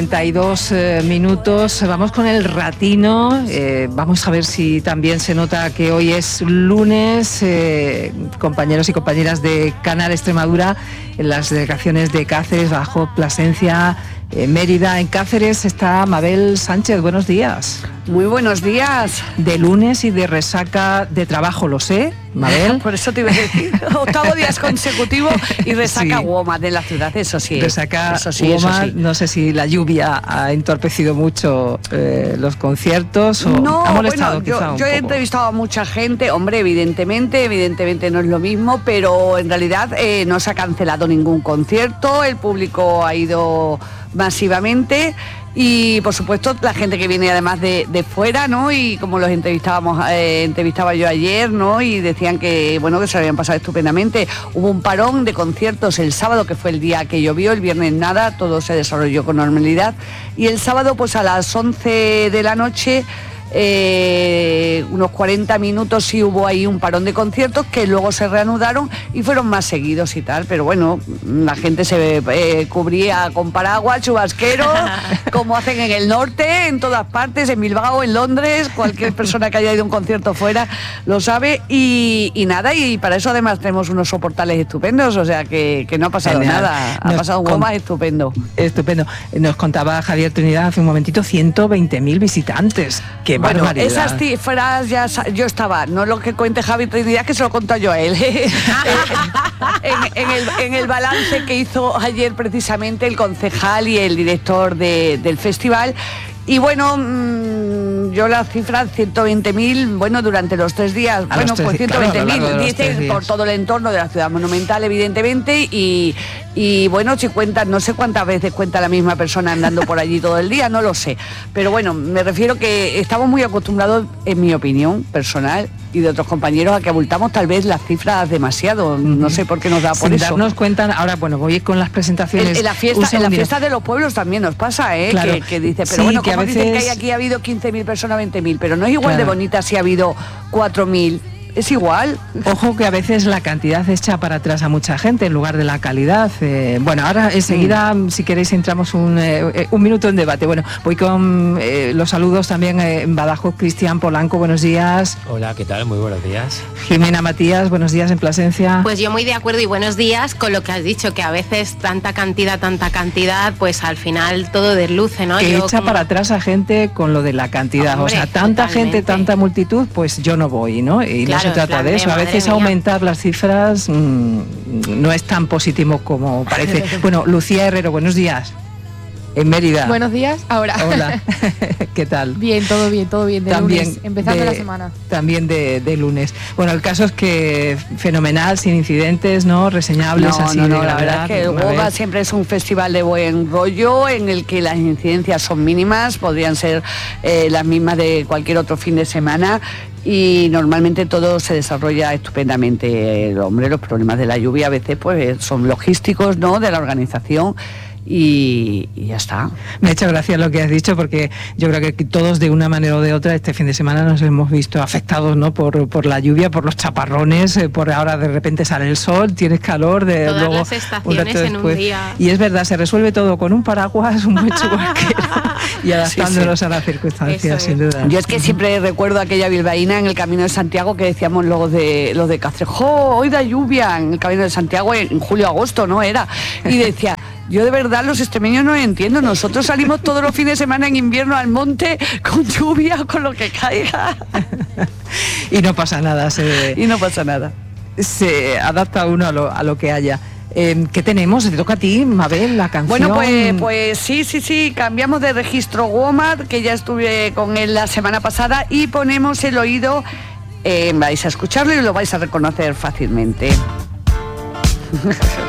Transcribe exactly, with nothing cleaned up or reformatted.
cuarenta y dos eh, minutos. Vamos con el ratino. Eh, vamos a ver si también se nota que hoy es lunes. Eh, compañeros y compañeras de Canal Extremadura en las delegaciones de Cáceres, Badajoz, Plasencia, eh, Mérida. En Cáceres está Mabel Sánchez. Buenos días. Muy buenos días. De lunes y de resaca de trabajo, lo sé, Mabel. Por eso te iba a decir. Octavo días consecutivo y resaca Sí. Woma de la ciudad, eso sí. Resaca eso sí, eso Woma, sí. no sé si la lluvia ha entorpecido mucho eh, los conciertos o No, ha molestado bueno, quizá yo, un yo he poco. entrevistado a mucha gente, hombre, evidentemente, evidentemente no es lo mismo, pero en realidad eh, no se ha cancelado ningún concierto, el público ha ido masivamente. Y por supuesto la gente que viene además de, de fuera, ¿no? Y como los entrevistábamos, eh, entrevistaba yo ayer, ¿no? Y decían que bueno, que se habían pasado estupendamente. Hubo un parón de conciertos el sábado, que fue el día que llovió, el viernes nada, todo se desarrolló con normalidad. Y el sábado, pues a las once de la noche, eh, unos cuarenta minutos sí hubo ahí un parón de conciertos que luego se reanudaron y fueron más seguidos y tal, pero bueno, la gente se eh, cubría con paraguas, chubasquero, como hacen en el norte, en todas partes, en Bilbao, en Londres, cualquier persona que haya ido a un concierto fuera lo sabe y, y nada, y para eso además tenemos unos soportales estupendos, o sea que, que no ha pasado Genial. nada, ha Nos pasado un con- goma estupendo. Estupendo. Nos contaba Javier Trinidad hace un momentito, ciento veinte mil visitantes. ¡Qué Bueno, barbaridad! esas cifras ya sa- yo estaba, no lo que cuente Javi Trinidad, que se lo contó yo a él. en, en el, en el balance que hizo ayer precisamente el concejal y el director de- del festival. Y bueno, mmm, yo las cifras ciento veinte mil, bueno, durante los tres días, A bueno, los tres pues días, ciento veinte mil, claro, a lo largo de los tres dicen días. por todo el entorno de la ciudad monumental, evidentemente, y, y bueno, si cuentan, no sé cuántas veces cuenta la misma persona andando por allí todo el día, no lo sé. Pero bueno, me refiero que estamos muy acostumbrados, en mi opinión personal, y de otros compañeros, a que abultamos tal vez las cifras demasiado, no sé por qué nos da por Sin eso. darnos cuenta, ahora bueno, voy con las presentaciones. En, en la Un fiesta, en la segundito. fiesta de los pueblos también nos pasa, ¿eh? Claro. Que, que dice, pero Sí, bueno, que a como dicen que veces- hay aquí ha habido quince mil personas, veinte mil, pero no es igual de Claro. bonita si ha habido cuatro mil. Es igual. Ojo que a veces la cantidad echa para atrás a mucha gente en lugar de la calidad. Eh, bueno, ahora enseguida, mm. si queréis, entramos un, eh, un minuto en debate. Bueno, voy con eh, los saludos también eh, en Badajoz. Cristian Polanco, buenos días. Hola, ¿qué tal? Muy buenos días. Jimena Matías, buenos días en Plasencia. Pues yo muy de acuerdo y buenos días con lo que has dicho, que a veces tanta cantidad, tanta cantidad, pues al final todo desluce, ¿no? que Yo echa como- para atrás a gente con lo de la cantidad. Hombre, o sea, tanta totalmente. gente, tanta multitud, pues yo no voy, ¿no? Y Claro, no se trata en plan de de, eso. A madre veces mía. aumentar las cifras mmm, no es tan positivo como parece. Bueno, Lucía Herrero, buenos días. En Mérida. Buenos días, ahora. Hola. ¿Qué tal? Bien, todo bien, todo bien, de También lunes, empezando de- la semana. También de, de lunes. Bueno, el caso es que fenomenal, sin incidentes, ¿no? Reseñables No, así no, de no, la verdad es que el gravedad. A Goga ver. siempre es un festival de buen rollo en el que las incidencias son mínimas, podrían ser eh, las mismas de cualquier otro fin de semana y normalmente todo se desarrolla estupendamente. El hombre, los problemas de la lluvia a veces pues son logísticos, ¿no? De la organización. Y, y ya está. Me ha hecho gracia lo que has dicho porque yo creo que todos de una manera o de otra este fin de semana nos hemos visto afectados, ¿no? por, por la lluvia, por los chaparrones, eh, por ahora de repente sale el sol, tienes calor, de Todas luego las estaciones rato en un después. día. Y es verdad, se resuelve todo con un paraguas, un buen chubasquero y adaptándonos Sí, sí. a las circunstancias, Eso sin es. duda. Yo es que siempre recuerdo aquella bilbaína en el Camino de Santiago que decíamos los de los de Cáceres, ¡jo! Hoy da lluvia en el Camino de Santiago en, en julio-agosto, ¿no? Era. Y decía, yo de verdad los extremeños no entiendo, nosotros salimos todos los fines de semana en invierno al monte con lluvia o con lo que caiga. Y no pasa nada, se, Y no pasa nada. se adapta uno a lo, a lo que haya. Eh, ¿Qué tenemos? Te toca a ti, Mabel, la canción. Bueno, pues, pues sí, sí, sí, cambiamos de registro WOMAD, que ya estuve con él la semana pasada, y ponemos el oído, eh, vais a escucharlo y lo vais a reconocer fácilmente.